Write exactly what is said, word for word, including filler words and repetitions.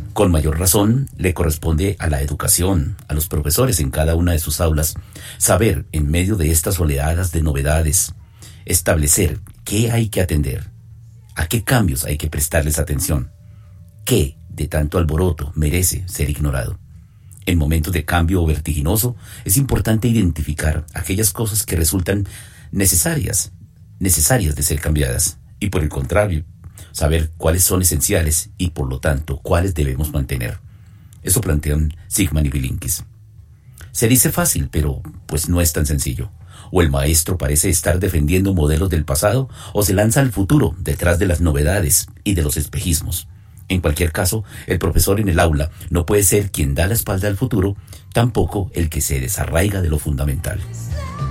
Con mayor razón, le corresponde a la educación, a los profesores en cada una de sus aulas, saber, en medio de estas oleadas de novedades, establecer qué hay que atender, a qué cambios hay que prestarles atención, qué de tanto alboroto merece ser ignorado. En momentos de cambio vertiginoso, es importante identificar aquellas cosas que resultan necesarias, necesarias de ser cambiadas, y por el contrario, saber cuáles son esenciales y, por lo tanto, cuáles debemos mantener. Eso plantean Sigman y Bilinkis. Se dice fácil, pero pues no es tan sencillo. O el maestro parece estar defendiendo modelos del pasado, o se lanza al futuro detrás de las novedades y de los espejismos. En cualquier caso, el profesor en el aula no puede ser quien da la espalda al futuro, tampoco el que se desarraiga de lo fundamental.